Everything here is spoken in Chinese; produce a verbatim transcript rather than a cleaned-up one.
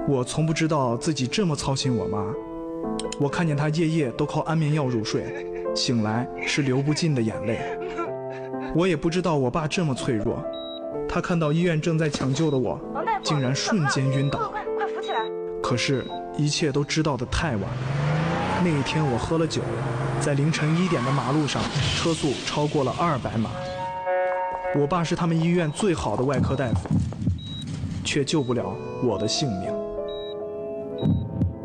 我从不知道自己这么操心我妈。我看见她夜夜都靠安眠药入睡，醒来是流不尽的眼泪。我也不知道我爸这么脆弱，他看到医院正在抢救的我，竟然瞬间晕倒。 快扶起来！ 可是，一切都知道得太晚了。那一天我喝了酒，在凌晨一点的马路上，车速超过了二百码。我爸是他们医院最好的外科大夫，却救不了我的性命。